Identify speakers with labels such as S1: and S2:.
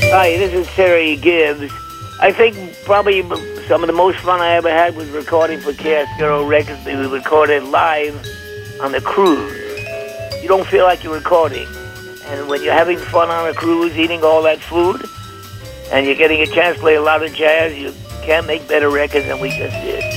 S1: Hi, this is Terry Gibbs. I think probably some of the most fun I ever had was recording for Cascaro Records. We recorded live on the cruise. You don't feel like you're recording. And when you're having fun on a cruise, eating all that food, and you're getting a chance to play a lot of jazz, you can't make better records than we just did.